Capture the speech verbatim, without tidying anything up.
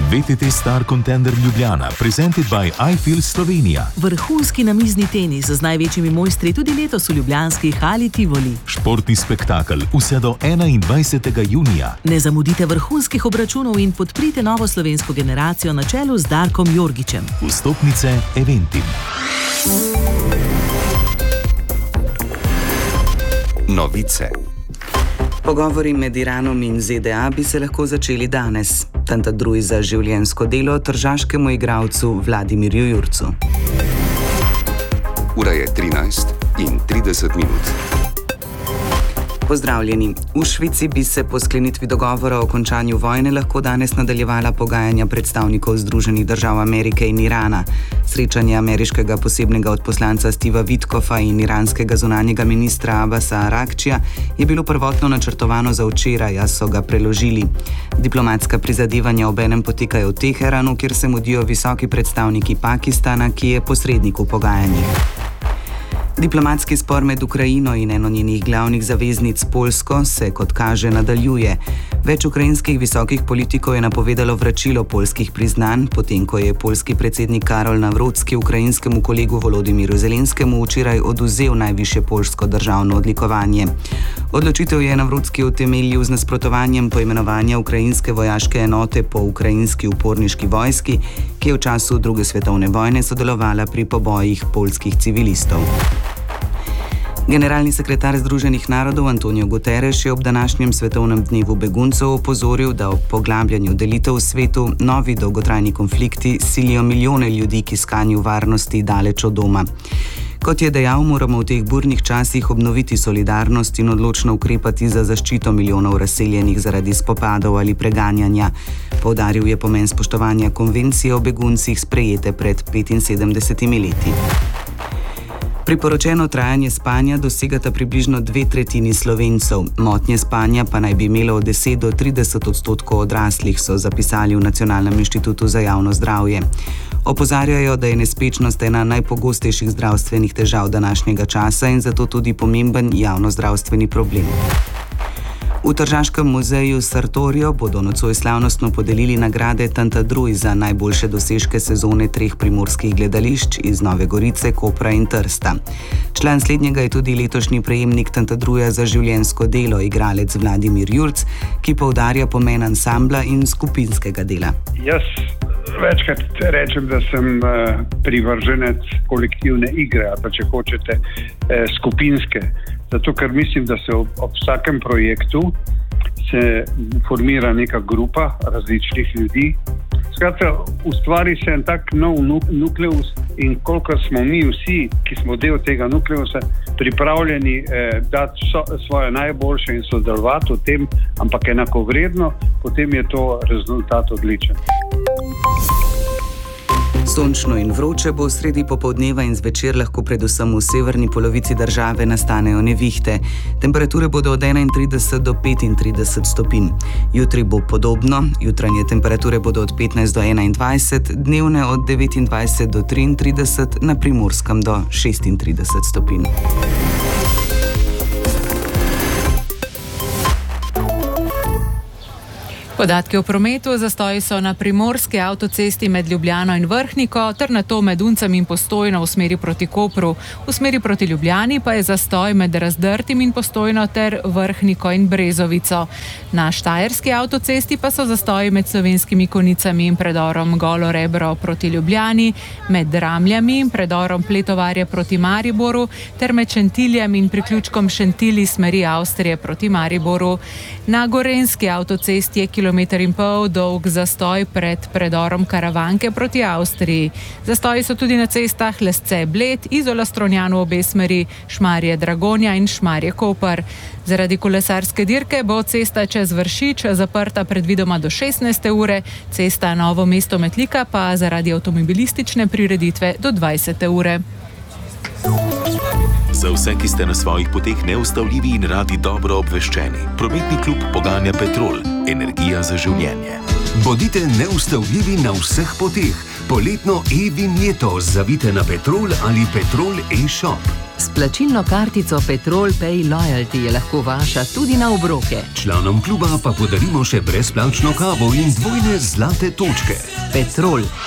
V T T Star Contender Ljubljana, presented by iFeel Slovenija. Vrhunski namizni tenis z največjimi mojstri tudi letos v ljubljanski hali Tivoli. Športni spektakel vse do enaindvajsetega junija. Ne zamudite vrhunskih obračunov in podprite novo slovensko generacijo na čelu z Darkom Jorgičem. Vstopnice Eventim. Novice. Pogovori med Iranom in Z D A bi se lahko začeli danes. Tantadruj za življenjsko delo tržaškemu igralcu Vladimirju Jurcu. Ura je trinajst in trideset minut. Pozdravljeni. V Švici bi se po sklenitvi dogovora o končanju vojne lahko danes nadaljevala pogajanja predstavnikov Združenih držav Amerike in Irana. Srečanje ameriškega posebnega odposlanca Steva Witkoffa in iranskega zunanjega ministra Abasa Arakčija je bilo prvotno načrtovano za včeraj, a so ga preložili. Diplomatska prizadevanja obenem potekajo v Teheranu, kjer se mudijo visoki predstavniki Pakistana, ki je posrednik v pogajanjih. Diplomatski spor med Ukrajino in eno njenih glavnih zaveznic Poljsko se, kot kaže, nadaljuje. Več ukrajinskih visokih politikov je napovedalo vračilo poljskih priznanj, potem ko je poljski predsednik Karol Nawrocki ukrajinskemu kolegu Volodimiru Zelenskemu včeraj oduzel najvišje poljsko državno odlikovanje. Odločitev je Nawrocki utemeljil z nasprotovanjem poimenovanja ukrajinske vojaške enote po ukrajinski uporniški vojski, ki je v času druge svetovne vojne sodelovala pri pobojih poljskih civilistov. Generalni sekretar Združenih narodov Antonio Guterres je ob današnjem svetovnem dnevu beguncev opozoril, da ob poglabljanju delitev v svetu novi dolgotrajni konflikti silijo milijone ljudi k iskanju varnosti daleč od doma. Kot je dejal, moramo v teh burnih časih obnoviti solidarnost in odločno ukrepati za zaščito milijonov razseljenih zaradi spopadov ali preganjanja. Poudaril je pomen spoštovanja konvencije o beguncih sprejete pred petinsedemdesetimi leti. Priporočeno trajanje spanja dosegata približno dve tretjini Slovencev. Motnje spanja pa naj bi imelo od deset do trideset odstotkov odraslih, so zapisali v Nacionalnem inštitutu za javno zdravje. Opozarjajo, da je nespečnost ena najpogostejših zdravstvenih težav današnjega časa in zato tudi pomemben javnozdravstveni problem. V Tržaškem muzeju Sartorijo bodo nocoj slavnostno podelili nagrade Tantadruj za najboljše dosežke sezone treh primorskih gledališč iz Nove Gorice, Kopra in Trsta. Član slednjega je tudi letošnji prejemnik Tantadruja za življenjsko delo, igralec Vladimir Jurc, ki poudarja pomen ansambla in skupinskega dela. Jaz večkrat rečem, da sem uh, privrženec kolektivne igre, ali pa če hočete uh, skupinske. Zato, ker mislim, da se ob, ob vsakem projektu se formira neka grupa različnih ljudi. Skratka, ustvari se en tak nov nukleus in kolikor smo mi vsi, ki smo del tega nukleusa, pripravljeni eh, dati so, svoje najboljše in sodelovati v tem, ampak enakovredno, potem je to rezultat odličen. Sončno in vroče bo sredi popoldneva in zvečer lahko predvsem v severni polovici države nastanejo nevihte. Temperature bodo od enaintrideset do petintrideset stopinj. Jutri bo podobno, jutranje temperature bodo od petnajst do enaindvajset, dnevne od devetindvajset do triintrideset, na Primorskem do šestintrideset stopinj. Podatki o prometu. Zastoji so na primorski avtocesti med Ljubljano in Vrhniko ter nato med Uncem in Postojno v smeri proti Kopru. V smeri proti Ljubljani pa je zastoj med Razdrtim in Postojno ter Vrhniko in Brezovico. Na štajerski avtocesti pa so zastoji med Slovenskimi Konicami in predorom Golo Rebro proti Ljubljani, med Dramljami in predorom Pletovarje proti Mariboru ter med Šentiljem in priključkom Šentilj iz smeri Avstrije proti Mariboru. Na gorenjski avtocesti je kilometer in pol dolg zastoj pred predorom Karavanke proti Avstriji. Zastoji so tudi na cestah Lesce-Bled, Izola-Strunjanu obe smeri, Šmarje-Dragonja in Šmarje-Koper. Zaradi kolesarske dirke bo cesta čez Vršič zaprta predvidoma do šestnajste ure, cesta Novo Mesto-Metlika pa zaradi avtomobilistične prireditve do dvajsete ure. Za vse, ki ste na svojih poteh neustavljivi in radi dobro obveščeni, prometni klub poganja Petrol, energija za življenje. Bodite neustavljivi na vseh poteh. Poletno e-vinjeto zavite na Petrol ali Petrol e-shop. S plačilno kartico Petrol Pay Loyalty je lahko vaša tudi na obroke. Članom kluba pa podarimo še brezplačno kavo in dvojne zlate točke. Petrol,